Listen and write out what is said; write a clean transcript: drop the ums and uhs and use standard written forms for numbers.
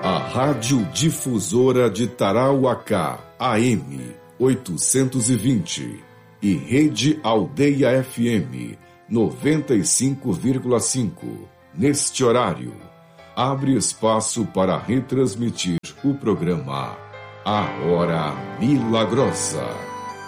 A Rádio Difusora de Tarauacá, AM 820 e Rede Aldeia FM 95,5. Neste horário, abre espaço para retransmitir o programa A Hora Milagrosa.